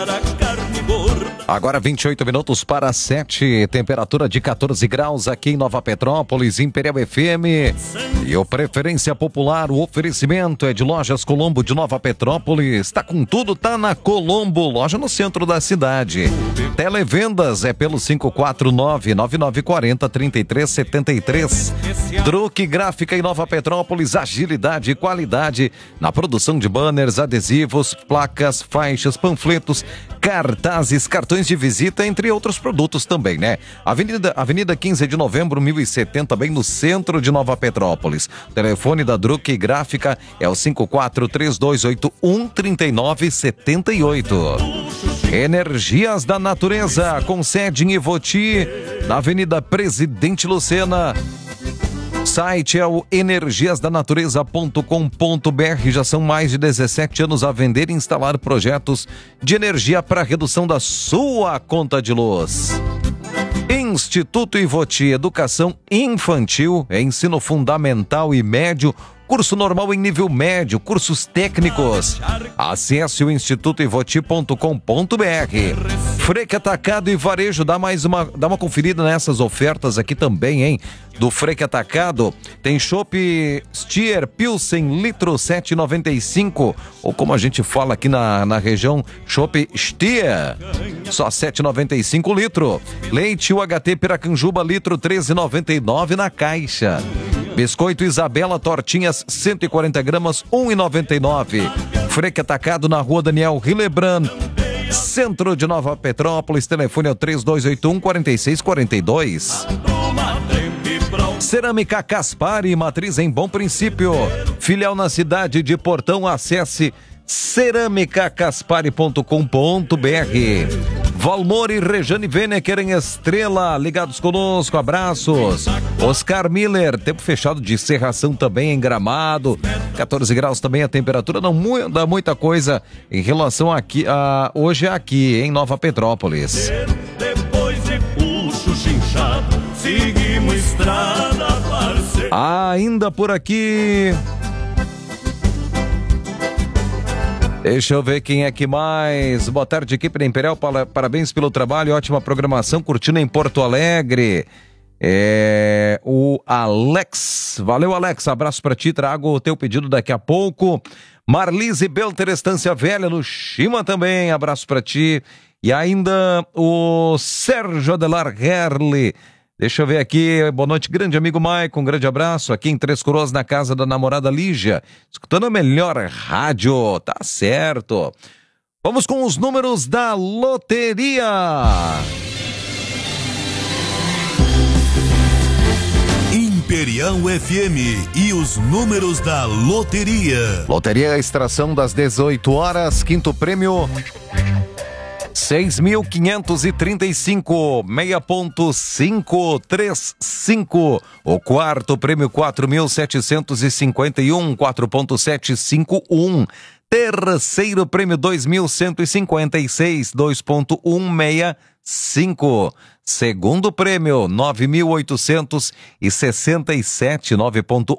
Agora 28 minutos para 7, temperatura de 14 graus aqui em Nova Petrópolis, Imperial FM. E o Preferência Popular, o oferecimento é de Lojas Colombo de Nova Petrópolis. Tá com tudo, tá na Colombo, loja no centro da cidade. Televendas é pelo 549-9940-3373. Truque Gráfica em Nova Petrópolis, agilidade e qualidade na produção de banners, adesivos, placas, faixas, panfletos, cartazes, cartões de visita, entre outros produtos também, né? Avenida 15 de Novembro, 1070, bem no centro de Nova Petrópolis. Telefone da Truque Gráfica é o 54-3281-3978. Energias da Natureza, com sede em Ivoti, na Avenida Presidente Lucena. Site é o energiasdanatureza.com.br. Já são mais de 17 anos a vender e instalar projetos de energia para redução da sua conta de luz. Instituto Ivoti, Educação Infantil, Ensino Fundamental e Médio, curso normal em nível médio, cursos técnicos. Acesse o institutoivoti.com.br. Freque Atacado e Varejo, dá uma conferida nessas ofertas aqui também, hein? Do Freque Atacado, tem chopp Stier Pilsen, litro 7,95, ou como a gente fala aqui na região, chopp Stier, só 7,95 litro. Leite UHT Piracanjuba, litro 13,99 na caixa. Biscoito Isabela, tortinhas 140 gramas, 1,99. Freque Atacado na rua Daniel Hillebrand, centro de Nova Petrópolis. Telefone é o 3281-4642. Cerâmica Caspari, matriz em Bom Princípio, filial na cidade de Portão. Acesse ceramicacaspari.com.br. Valmor e Rejane Venecker em Estrela, ligados conosco, abraços. Oscar Miller, tempo fechado de cerração também em Gramado, 14 graus também a temperatura, não muda muita coisa em relação aqui, hoje aqui em Nova Petrópolis. Depois de puxo chinchado, seguimos estrada, parceiro. Ainda por aqui, deixa eu ver quem é que mais. Boa tarde, equipe da Imperial, parabéns pelo trabalho, ótima programação, curtindo em Porto Alegre. O Alex, valeu Alex, abraço pra ti, trago o teu pedido daqui a pouco. Marlise Belter, Estância Velha, no Chima também, abraço pra ti. E ainda o Sérgio Adelar Herli, deixa eu ver aqui, boa noite, grande amigo Maicon, um grande abraço, aqui em Três Coroas, na casa da namorada Lígia, escutando a melhor rádio, tá certo. Vamos com os números da loteria. Imperial FM e os números da loteria. Loteria, extração das 18 horas, quinto prêmio 6.535, 6.535. O quarto prêmio 4.751, 4.751. Terceiro prêmio 2.156, 2.165. Segundo prêmio 9.867, 9.165.